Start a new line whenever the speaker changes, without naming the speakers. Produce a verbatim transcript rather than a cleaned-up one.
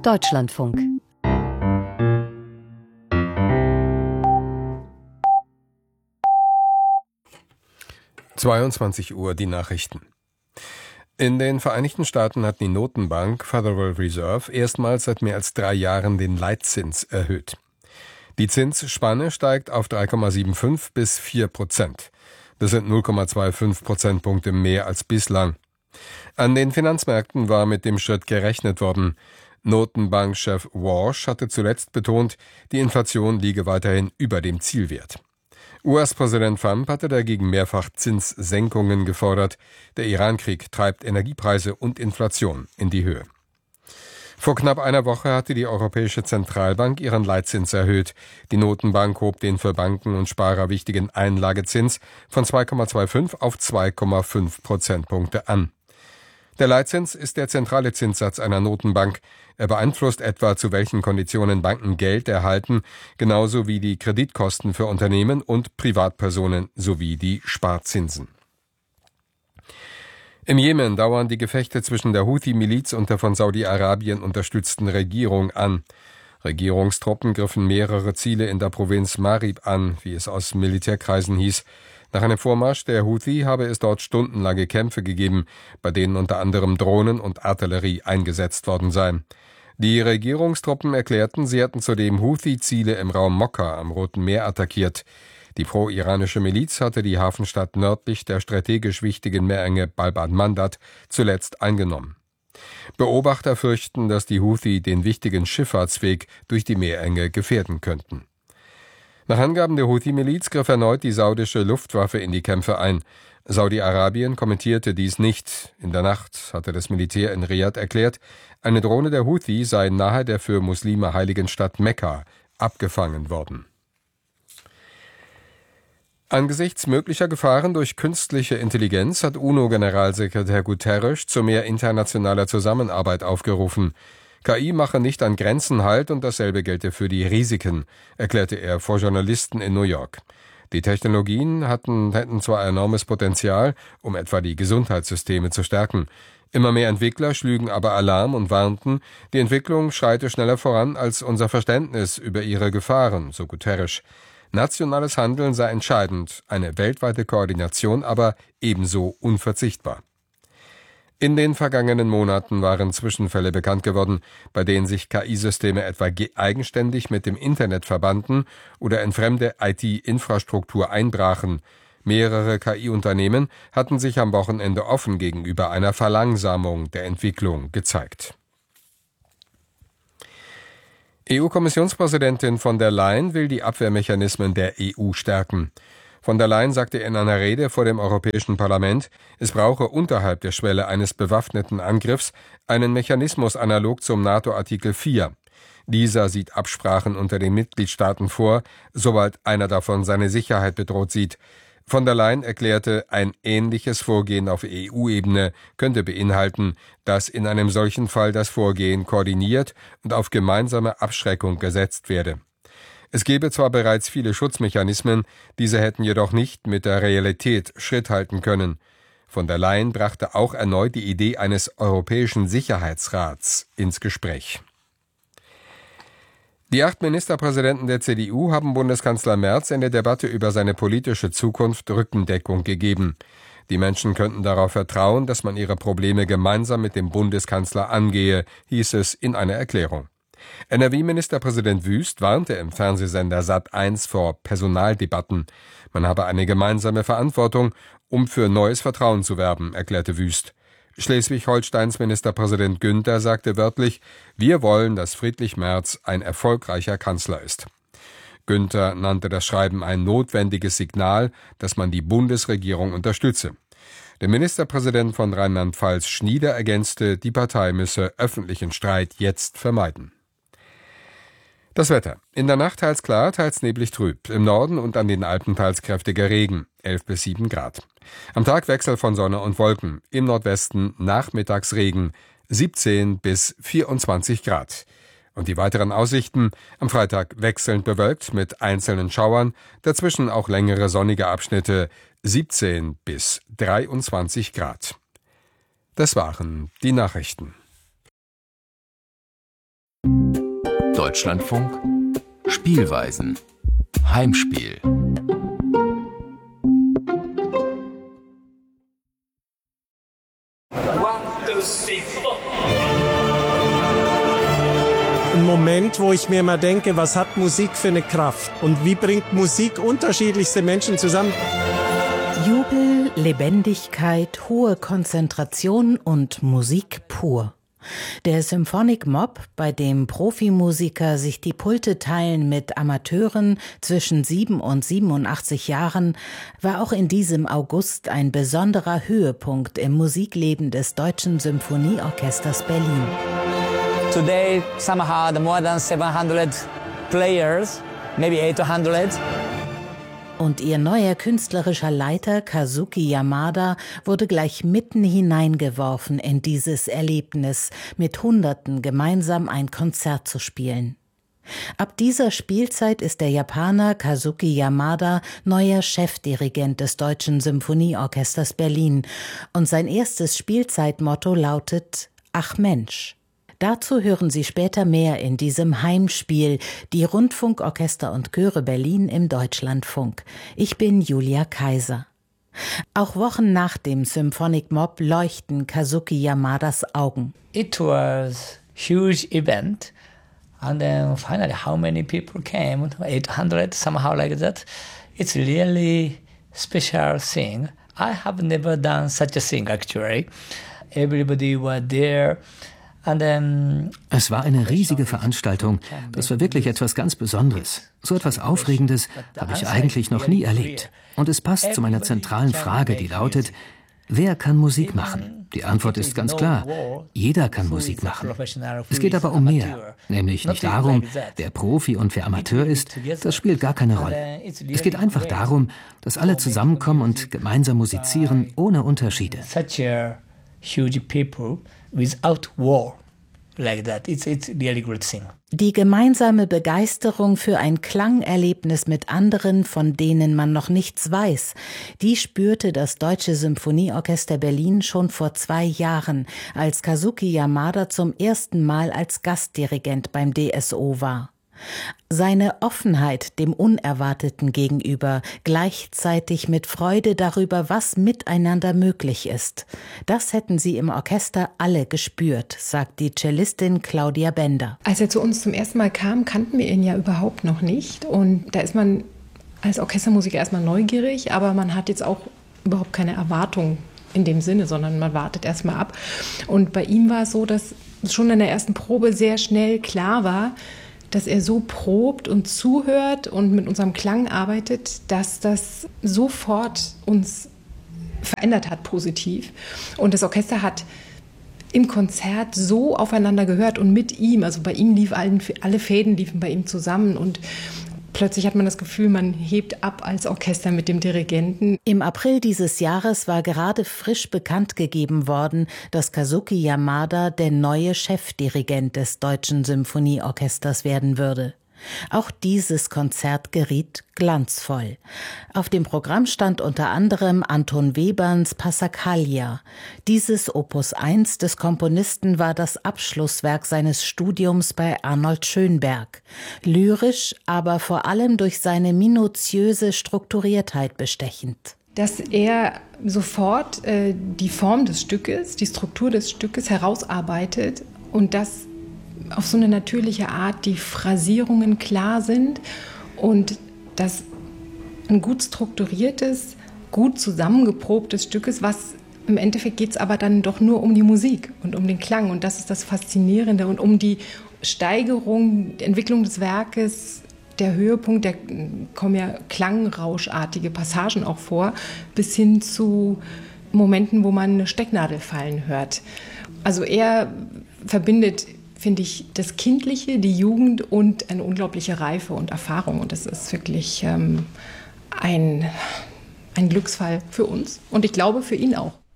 Deutschlandfunk.
zweiundzwanzig Uhr, die Nachrichten. In den Vereinigten Staaten hat die Notenbank Federal Reserve erstmals seit mehr als drei Jahren den Leitzins erhöht. Die Zinsspanne steigt auf drei Komma fünfundsiebzig bis vier Prozent. Das sind null Komma fünfundzwanzig Prozentpunkte mehr als bislang. An den Finanzmärkten war mit dem Schritt gerechnet worden. Notenbankchef Walsh hatte zuletzt betont, die Inflation liege weiterhin über dem Zielwert. U S-Präsident Trump hatte dagegen mehrfach Zinssenkungen gefordert. Der Iran-Krieg treibt Energiepreise und Inflation in die Höhe. Vor knapp einer Woche hatte die Europäische Zentralbank ihren Leitzins erhöht. Die Notenbank hob den für Banken und Sparer wichtigen Einlagezins von zwei Komma fünfundzwanzig auf zwei Komma fünf Prozentpunkte an. Der Leitzins ist der zentrale Zinssatz einer Notenbank. Er beeinflusst etwa, zu welchen Konditionen Banken Geld erhalten, genauso wie die Kreditkosten für Unternehmen und Privatpersonen sowie die Sparzinsen. Im Jemen dauern die Gefechte zwischen der Houthi-Miliz und der von Saudi-Arabien unterstützten Regierung an. Regierungstruppen griffen mehrere Ziele in der Provinz Marib an, wie es aus Militärkreisen hieß. Nach einem Vormarsch der Houthi habe es dort stundenlange Kämpfe gegeben, bei denen unter anderem Drohnen und Artillerie eingesetzt worden seien. Die Regierungstruppen erklärten, sie hätten zudem Houthi-Ziele im Raum Mokka am Roten Meer attackiert. Die pro-iranische Miliz hatte die Hafenstadt nördlich der strategisch wichtigen Meerenge Bab al-Mandab zuletzt eingenommen. Beobachter fürchten, dass die Houthi den wichtigen Schifffahrtsweg durch die Meerenge gefährden könnten. Nach Angaben der Houthi-Miliz griff erneut die saudische Luftwaffe in die Kämpfe ein. Saudi-Arabien kommentierte dies nicht. In der Nacht hatte das Militär in Riad erklärt, eine Drohne der Houthi sei nahe der für Muslime heiligen Stadt Mekka abgefangen worden. Angesichts möglicher Gefahren durch künstliche Intelligenz hat UNO-Generalsekretär Guterres zu mehr internationaler Zusammenarbeit aufgerufen. K I mache nicht an Grenzen Halt und dasselbe gelte für die Risiken, erklärte er vor Journalisten in New York. Die Technologien hatten, hätten zwar enormes Potenzial, um etwa die Gesundheitssysteme zu stärken. Immer mehr Entwickler schlügen aber Alarm und warnten, die Entwicklung schreite schneller voran als unser Verständnis über ihre Gefahren, so Guterres. Nationales Handeln sei entscheidend, eine weltweite Koordination aber ebenso unverzichtbar. In den vergangenen Monaten waren Zwischenfälle bekannt geworden, bei denen sich K I-Systeme etwa eigenständig mit dem Internet verbanden oder in fremde I T-Infrastruktur einbrachen. Mehrere K I-Unternehmen hatten sich am Wochenende offen gegenüber einer Verlangsamung der Entwicklung gezeigt. E U-Kommissionspräsidentin von der Leyen will die Abwehrmechanismen der E U stärken. Von der Leyen sagte in einer Rede vor dem Europäischen Parlament, es brauche unterhalb der Schwelle eines bewaffneten Angriffs einen Mechanismus analog zum NATO-Artikel vier. Dieser sieht Absprachen unter den Mitgliedstaaten vor, sobald einer davon seine Sicherheit bedroht sieht. Von der Leyen erklärte, ein ähnliches Vorgehen auf E U-Ebene könnte beinhalten, dass in einem solchen Fall das Vorgehen koordiniert und auf gemeinsame Abschreckung gesetzt werde. Es gebe zwar bereits viele Schutzmechanismen, diese hätten jedoch nicht mit der Realität Schritt halten können. Von der Leyen brachte auch erneut die Idee eines Europäischen Sicherheitsrats ins Gespräch. Die acht Ministerpräsidenten der C D U haben Bundeskanzler Merz in der Debatte über seine politische Zukunft Rückendeckung gegeben. Die Menschen könnten darauf vertrauen, dass man ihre Probleme gemeinsam mit dem Bundeskanzler angehe, hieß es in einer Erklärung. N R W-Ministerpräsident Wüst warnte im Fernsehsender Sat eins vor Personaldebatten. Man habe eine gemeinsame Verantwortung, um für neues Vertrauen zu werben, erklärte Wüst. Schleswig-Holsteins Ministerpräsident Günther sagte wörtlich, wir wollen, dass Friedrich Merz ein erfolgreicher Kanzler ist. Günther nannte das Schreiben ein notwendiges Signal, dass man die Bundesregierung unterstütze. Der Ministerpräsident von Rheinland-Pfalz Schnieder ergänzte, die Partei müsse öffentlichen Streit jetzt vermeiden. Das Wetter. In der Nacht teils klar, teils neblig trüb. Im Norden und an den Alpen teils kräftiger Regen, elf bis sieben Grad. Am Tag Wechsel von Sonne und Wolken. Im Nordwesten Nachmittagsregen, siebzehn bis vierundzwanzig Grad. Und die weiteren Aussichten: am Freitag wechselnd bewölkt mit einzelnen Schauern, dazwischen auch längere sonnige Abschnitte, siebzehn bis dreiundzwanzig Grad. Das waren die Nachrichten.
Deutschlandfunk Spielweisen. Heimspiel.
Ein Moment, wo ich mir immer denke, was hat Musik für eine Kraft? Und wie bringt Musik unterschiedlichste Menschen zusammen?
Jubel, Lebendigkeit, hohe Konzentration und Musik pur. Der Symphonic Mob, bei dem Profimusiker sich die Pulte teilen mit Amateuren zwischen sieben und siebenundachtzig Jahren, war auch in diesem August ein besonderer Höhepunkt im Musikleben des Deutschen Symphonieorchesters Berlin.
Today, somehow, the more than seven hundred players, maybe eight hundred.
Und ihr neuer künstlerischer Leiter Kazuki Yamada wurde gleich mitten hineingeworfen in dieses Erlebnis, mit Hunderten gemeinsam ein Konzert zu spielen. Ab dieser Spielzeit ist der Japaner Kazuki Yamada neuer Chefdirigent des Deutschen Symphonieorchesters Berlin und sein erstes Spielzeitmotto lautet »Ach Mensch«. Dazu hören Sie später mehr in diesem Heimspiel, die Rundfunkorchester und Chöre Berlin im Deutschlandfunk. Ich bin Julia Kaiser. Auch Wochen nach dem Symphonic Mob leuchten Kazuki Yamadas Augen.
It was huge event, and then finally how many people came? eight hundred, somehow like that. It's really special thing. I have never done such a thing actually. Everybody was there.
Es war eine riesige Veranstaltung. Das war wirklich etwas ganz Besonderes. So etwas Aufregendes habe ich eigentlich noch nie erlebt. Und es passt zu meiner zentralen Frage, die lautet, wer kann Musik machen? Die Antwort ist ganz klar. Jeder kann Musik machen. Es geht aber um mehr. Nämlich nicht darum, wer Profi und wer Amateur ist. Das spielt gar keine Rolle. Es geht einfach darum, dass alle zusammenkommen und gemeinsam musizieren, ohne Unterschiede.
Huge people without war. Like that. It's, it's really great thing.
Die gemeinsame Begeisterung für ein Klangerlebnis mit anderen, von denen man noch nichts weiß, die spürte das Deutsche Symphonieorchester Berlin schon vor zwei Jahren, als Kazuki Yamada zum ersten Mal als Gastdirigent beim D S O war. Seine Offenheit dem Unerwarteten gegenüber, gleichzeitig mit Freude darüber, was miteinander möglich ist. Das hätten sie im Orchester alle gespürt, sagt die Cellistin Claudia Bender.
Als er zu uns zum ersten Mal kam, kannten wir ihn ja überhaupt noch nicht. Und da ist man als Orchestermusiker erstmal neugierig, aber man hat jetzt auch überhaupt keine Erwartung in dem Sinne, sondern man wartet erstmal ab. Und bei ihm war es so, dass schon in der ersten Probe sehr schnell klar war, dass er so probt und zuhört und mit unserem Klang arbeitet, dass das sofort uns verändert hat, positiv. Und das Orchester hat im Konzert so aufeinander gehört und mit ihm, also bei ihm lief allen, alle Fäden liefen bei ihm zusammen und plötzlich hat man das Gefühl, man hebt ab als Orchester mit dem Dirigenten.
Im April dieses Jahres war gerade frisch bekannt gegeben worden, dass Kazuki Yamada der neue Chefdirigent des Deutschen Symphonieorchesters werden würde. Auch dieses Konzert geriet glanzvoll. Auf dem Programm stand unter anderem Anton Weberns Passacaglia. Dieses Opus eins des Komponisten war das Abschlusswerk seines Studiums bei Arnold Schönberg. Lyrisch, aber vor allem durch seine minutiöse Strukturiertheit bestechend.
Dass er sofort äh, die Form des Stückes, die Struktur des Stückes herausarbeitet und das auf so eine natürliche Art die Phrasierungen klar sind und dass ein gut strukturiertes, gut zusammengeprobtes Stück ist, was im Endeffekt geht es aber dann doch nur um die Musik und um den Klang und das ist das Faszinierende und um die Steigerung, die Entwicklung des Werkes, der Höhepunkt, da kommen ja klangrauschartige Passagen auch vor, bis hin zu Momenten, wo man eine Stecknadel fallen hört. Also er verbindet, finde ich, das Kindliche, die Jugend und eine unglaubliche Reife und Erfahrung. Und das ist wirklich ähm, ein, ein Glücksfall für uns und ich glaube für ihn auch.